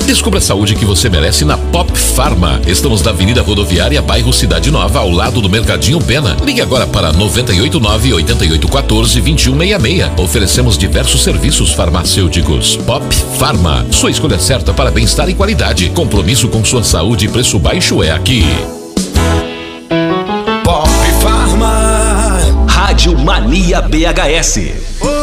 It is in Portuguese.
Descubra a saúde que você merece na Pop Pharma. Estamos na Avenida Rodoviária, bairro Cidade Nova, ao lado do Mercadinho Pena. Ligue agora para 989-8814-2166. Oferecemos diversos serviços farmacêuticos. Pop Pharma, sua escolha certa para bem-estar e qualidade. Compromisso com sua saúde e preço baixo é aqui. Pop Pharma. Rádio Mania BHS.